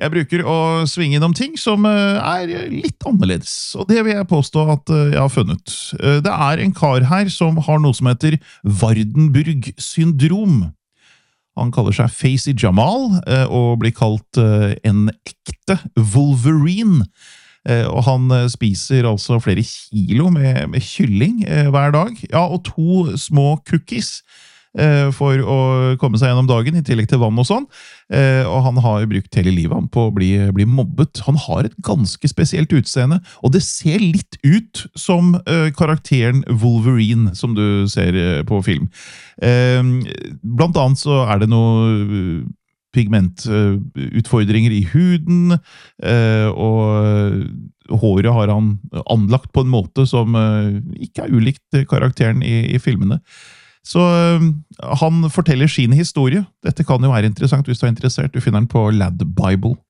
Jeg bruker å svinge innom ting som litt annerledes, og det vil jeg påstå at jeg har funnet. Det en kar her som har noe som heter Vardenburg-syndrom. Han kaller seg Facey Jamal, og blir kalt en ekte Wolverine. Og han spiser altså flere kilo med kylling hver dag, ja, og 2 små cookies for å komme seg gjennom dagen, i tillegg til vann og sånn. Og han har brukt hele livet på å bli mobbet. Han har et ganske spesielt utseende, og det ser litt ut som karakteren Wolverine, som du ser på film. Blant annet så det noe pigmentutfordringer i huden, og håret har han anlagt på en måte som ikke ulikt karakteren i filmene. Så han forteller sin historie. Dette kan jo være interessant hvis du interessert. Du finner den på Lad Bible.